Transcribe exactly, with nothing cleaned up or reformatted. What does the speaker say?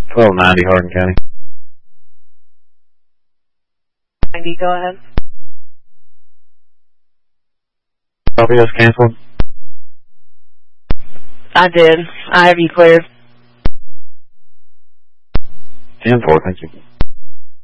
twelve ninety Hardin County. ninety, go ahead. Copy, that's canceled. I did. I have you cleared. ten four, thank you.